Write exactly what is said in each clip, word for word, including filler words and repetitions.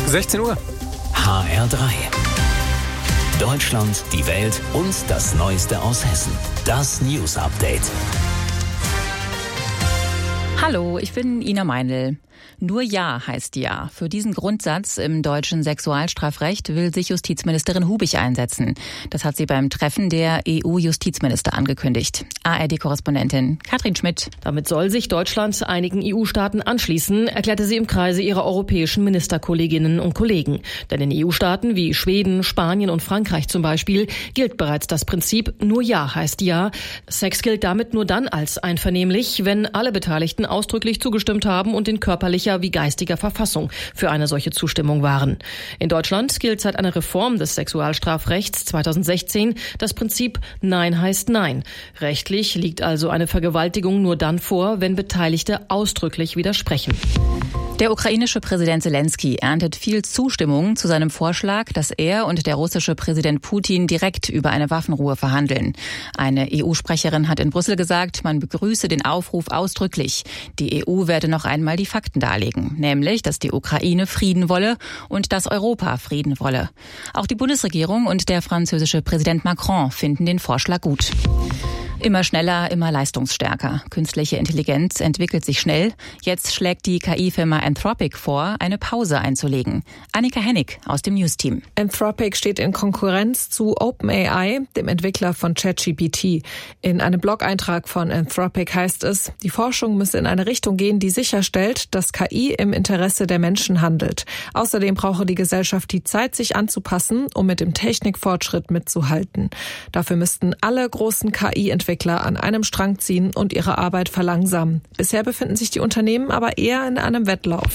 sechzehn Uhr. H R drei. Deutschland, die Welt und das Neueste aus Hessen. Das News Update. Hallo, ich bin Ina Meinl. Nur Ja heißt Ja. Für diesen Grundsatz im deutschen Sexualstrafrecht will sich Justizministerin Hubich einsetzen. Das hat sie beim Treffen der E U-Justizminister angekündigt. A R D-Korrespondentin Katrin Schmidt. Damit soll sich Deutschland einigen E U-Staaten anschließen, erklärte sie im Kreise ihrer europäischen Ministerkolleginnen und Kollegen. Denn in E U-Staaten wie Schweden, Spanien und Frankreich zum Beispiel gilt bereits das Prinzip Nur Ja heißt Ja. Sex gilt damit nur dann als einvernehmlich, wenn alle Beteiligten ausdrücklich zugestimmt haben und in körperlicher wie geistiger Verfassung für eine solche Zustimmung waren. In Deutschland gilt seit einer Reform des Sexualstrafrechts zweitausendsechzehn das Prinzip Nein heißt Nein. Rechtlich liegt also eine Vergewaltigung nur dann vor, wenn Beteiligte ausdrücklich widersprechen. Der ukrainische Präsident Selenskyj erntet viel Zustimmung zu seinem Vorschlag, dass er und der russische Präsident Putin direkt über eine Waffenruhe verhandeln. Eine E U-Sprecherin hat in Brüssel gesagt, man begrüße den Aufruf ausdrücklich. Die E U werde noch einmal die Fakten darlegen, nämlich, dass die Ukraine Frieden wolle und dass Europa Frieden wolle. Auch die Bundesregierung und der französische Präsident Macron finden den Vorschlag gut. Immer schneller, immer leistungsstärker. Künstliche Intelligenz entwickelt sich schnell. Jetzt schlägt die K I-Firma Anthropic vor, eine Pause einzulegen. Annika Hennig aus dem News-Team. Anthropic steht in Konkurrenz zu OpenAI, dem Entwickler von ChatGPT. In einem Blog-Eintrag von Anthropic heißt es, die Forschung müsse in eine Richtung gehen, die sicherstellt, dass K I im Interesse der Menschen handelt. Außerdem brauche die Gesellschaft die Zeit, sich anzupassen, um mit dem Technikfortschritt mitzuhalten. Dafür müssten alle großen K I-Entwickler Entwickler an einem Strang ziehen und ihre Arbeit verlangsamen. Bisher befinden sich die Unternehmen aber eher in einem Wettlauf.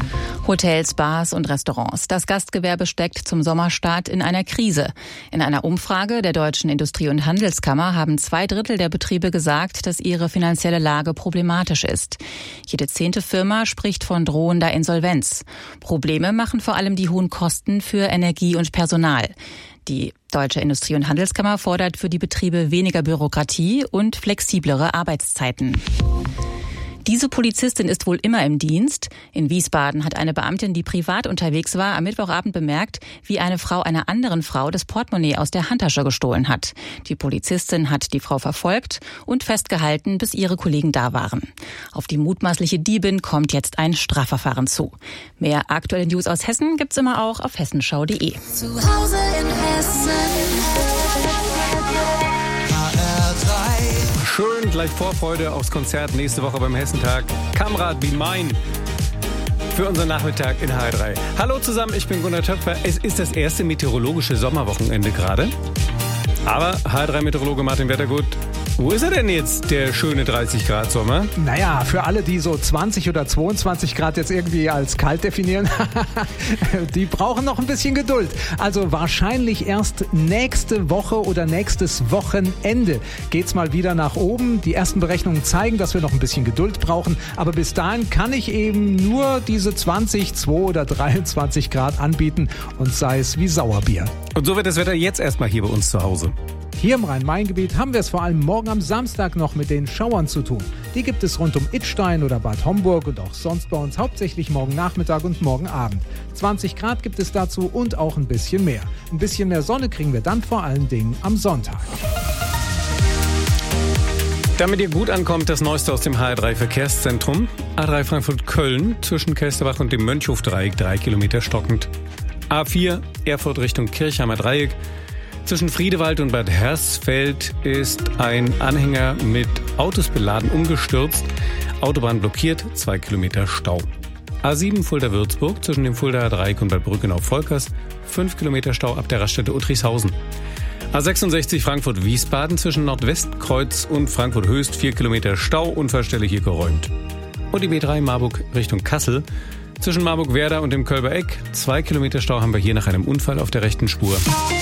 Hotels, Bars und Restaurants. Das Gastgewerbe steckt zum Sommerstart in einer Krise. In einer Umfrage der Deutschen Industrie- und Handelskammer haben zwei Drittel der Betriebe gesagt, dass ihre finanzielle Lage problematisch ist. Jede zehnte Firma spricht von drohender Insolvenz. Probleme machen vor allem die hohen Kosten für Energie und Personal. Die Deutsche Industrie- und Handelskammer fordert für die Betriebe weniger Bürokratie und flexiblere Arbeitszeiten. Diese Polizistin ist wohl immer im Dienst. In Wiesbaden hat eine Beamtin, die privat unterwegs war, am Mittwochabend bemerkt, wie eine Frau einer anderen Frau das Portemonnaie aus der Handtasche gestohlen hat. Die Polizistin hat die Frau verfolgt und festgehalten, bis ihre Kollegen da waren. Auf die mutmaßliche Diebin kommt jetzt ein Strafverfahren zu. Mehr aktuelle News aus Hessen gibt's immer auch auf hessenschau punkt de. Zu Hause in Hessen. Schön, gleich Vorfreude aufs Konzert nächste Woche beim Hessentag. Kamerad wie mein für unseren Nachmittag in H R drei. Hallo zusammen, ich bin Gunnar Töpfer. Es ist das erste meteorologische Sommerwochenende gerade. Aber H R drei Meteorologe Martin Wettergut, wo ist er denn jetzt, der schöne dreißig Grad Sommer? Naja, für alle, die so zwanzig oder zweiundzwanzig Grad jetzt irgendwie als kalt definieren, die brauchen noch ein bisschen Geduld. Also wahrscheinlich erst nächste Woche oder nächstes Wochenende geht's mal wieder nach oben. Die ersten Berechnungen zeigen, dass wir noch ein bisschen Geduld brauchen. Aber bis dahin kann ich eben nur diese zwanzig, zwei oder dreiundzwanzig Grad anbieten und sei es wie Sauerbier. Und so wird das Wetter jetzt erstmal hier bei uns zu Hause. Hier im Rhein-Main-Gebiet haben wir es vor allem morgen am Samstag noch mit den Schauern zu tun. Die gibt es rund um Idstein oder Bad Homburg und auch sonst bei uns hauptsächlich morgen Nachmittag und morgen Abend. zwanzig Grad gibt es dazu und auch ein bisschen mehr. Ein bisschen mehr Sonne kriegen wir dann vor allen Dingen am Sonntag. Damit ihr gut ankommt, das Neueste aus dem H R drei Verkehrszentrum. A drei Frankfurt-Köln zwischen Kelsterbach und dem Mönchhof-Dreieck, drei Kilometer stockend. A vier Erfurt Richtung Kirchheimer Dreieck. Zwischen Friedewald und Bad Hersfeld ist ein Anhänger mit Autos beladen umgestürzt. Autobahn blockiert, zwei Kilometer Stau. A sieben Fulda-Würzburg zwischen dem Fuldaer Dreieck und Bad Brückenau-Volkers, fünf Kilometer Stau ab der Raststätte Uttrichshausen. A sechsundsechzig Frankfurt-Wiesbaden zwischen Nordwestkreuz und Frankfurt-Höchst, vier Kilometer Stau, Unfallstelle hier geräumt. Und die B drei Marburg Richtung Kassel. Zwischen Marburg-Werder und dem Kölber Eck, zwei Kilometer Stau haben wir hier nach einem Unfall auf der rechten Spur.